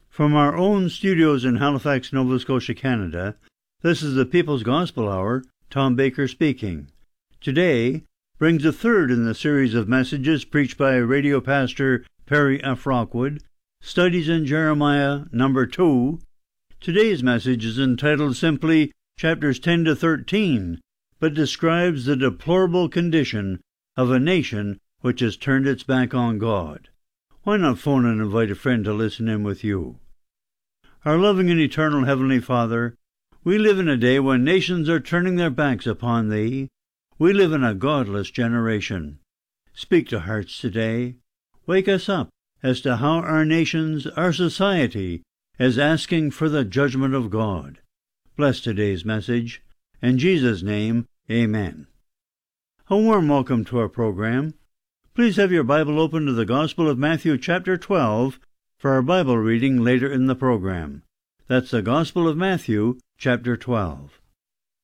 From our own studios in Halifax, Nova Scotia, Canada, this is the People's Gospel Hour, Tom Baker speaking. Today brings the third in the series of messages preached by radio pastor Perry F. Rockwood, Studies in Jeremiah, number 2. Today's message is entitled simply Chapters 10 to 13, but describes the deplorable condition of a nation which has turned its back on God. Why not phone and invite a friend to listen in with you? Our loving and eternal Heavenly Father, we live in a day when nations are turning their backs upon Thee. We live in a godless generation. Speak to hearts today. Wake us up as to how our nations, our society, is asking for the judgment of God. Bless today's message. In Jesus' name, amen. A warm welcome to our program. Please have your Bible open to the Gospel of Matthew chapter 12 for our Bible reading later in the program. That's the Gospel of Matthew chapter 12.